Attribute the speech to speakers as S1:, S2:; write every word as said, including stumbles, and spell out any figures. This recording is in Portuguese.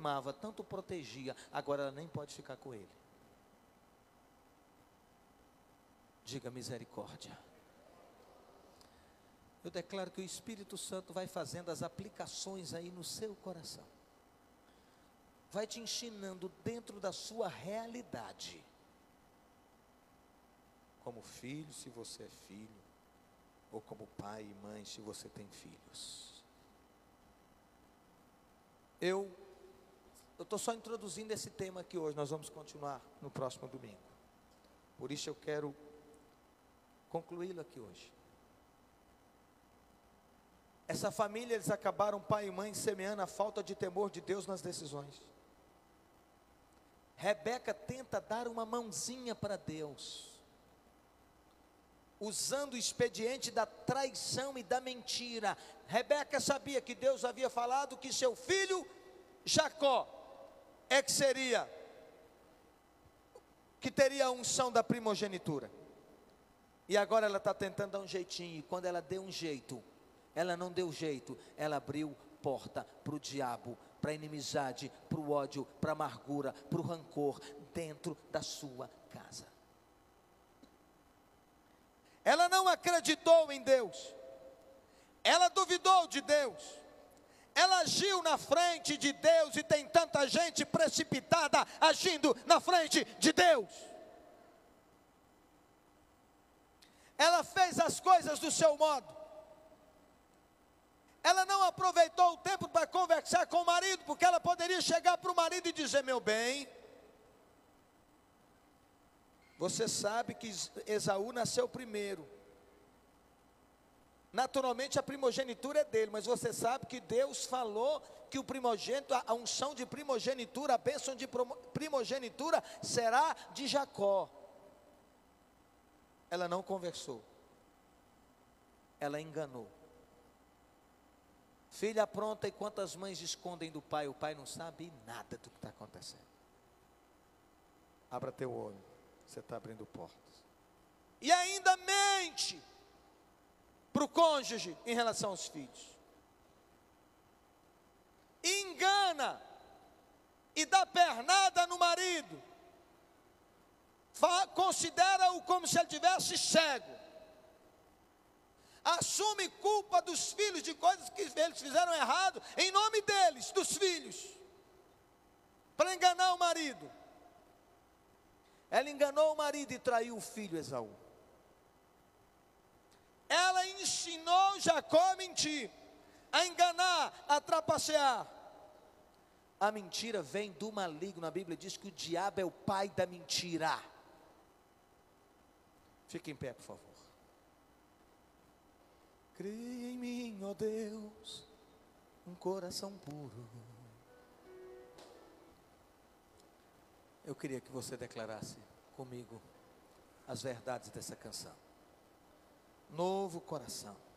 S1: mimava, tanto protegia, agora ela nem pode ficar com ele. Diga misericórdia. Eu declaro que o Espírito Santo vai fazendo as aplicações aí no seu coração. Vai te ensinando dentro da sua realidade. Como filho, se você é filho, ou como pai e mãe, se você tem filhos. Eu estou só introduzindo esse tema aqui hoje, nós vamos continuar no próximo domingo. Por isso eu quero concluí-lo aqui hoje. Essa família, eles acabaram, pai e mãe, semeando a falta de temor de Deus nas decisões. Rebeca tenta dar uma mãozinha para Deus, usando o expediente da traição e da mentira. Rebeca sabia que Deus havia falado que seu filho Jacó é que seria, que teria a unção da primogenitura. E agora ela está tentando dar um jeitinho, e quando ela deu um jeito, ela não deu jeito, ela abriu porta para o diabo, para a inimizade, para o ódio, para a amargura, para o rancor, dentro da sua casa. Ela não acreditou em Deus, ela duvidou de Deus, ela agiu na frente de Deus, e tem tanta gente precipitada agindo na frente de Deus. Ela fez as coisas do seu modo, ela não aproveitou o tempo para conversar com o marido, porque ela poderia chegar para o marido e dizer: meu bem, você sabe que Esaú nasceu primeiro, naturalmente a primogenitura é dele, mas você sabe que Deus falou que o primogênito, a unção de primogenitura, a bênção de primogenitura será de Jacó. Ela não conversou, ela enganou. Filha pronta, e quantas mães escondem do pai, o pai não sabe nada do que está acontecendo. Abra teu olho, você está abrindo portas. E ainda mente para o cônjuge em relação aos filhos. Engana e dá pernada no marido. Considera-o como se ele tivesse cego. Assume culpa dos filhos de coisas que eles fizeram errado, em nome deles, dos filhos, para enganar o marido. Ela enganou o marido e traiu o filho Esaú. Ela ensinou Jacó a mentir, a enganar, a trapacear. A mentira vem do maligno. A Bíblia diz que o diabo é o pai da mentira. Fique em pé, por favor. Cria em mim, ó Deus, um coração puro. Eu queria que você declarasse comigo as verdades dessa canção. Novo coração.